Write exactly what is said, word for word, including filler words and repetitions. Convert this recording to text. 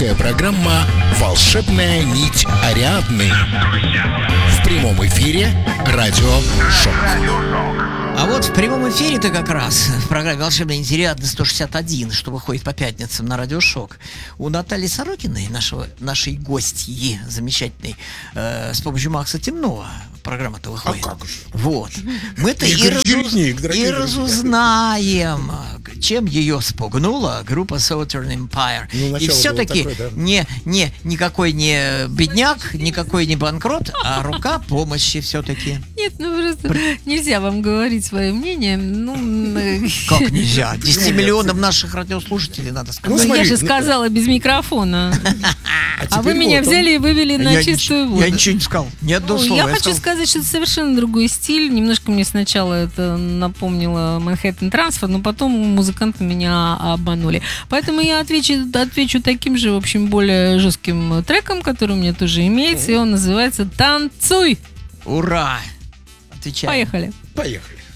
Авторская программа «Волшебная нить Ариадны». В прямом эфире радио «Шок». А вот в прямом эфире-то как раз в программе «Волшебная нить Ариадны» сто шестьдесят один, что выходит по пятницам на радио «Шок», у Натальи Сорокиной, нашего, нашей гостьи замечательной, э, с помощью Макса Темнова программа-то выходит. А как же? Вот. Мы-то и, разуз... и разузнаем, чем ее спугнула группа Southern Empire. Ну, и все-таки такое, да? не, не, никакой не бедняк, никакой не банкрот, а рука помощи все-таки. Нет, ну просто При... нельзя вам говорить свое мнение. Ну, как нельзя? десять миллионов наших радиослушателей, надо сказать. Ну, смотри, я же сказала без микрофона. А, а вы меня вот взяли он... и вывели на я чистую воду. Я ничего не сказал. Ни одного ну, слова. Я, я хочу сказал... сказать, что это совершенно другой стиль. Немножко мне сначала это напомнило Manhattan Transfer, но потом музыканты меня обманули. Поэтому я отвечу, отвечу таким же, в общем, более жестким треком, который у меня тоже имеется, и он называется «Танцуй». Ура! Отвечаем. Поехали. Поехали.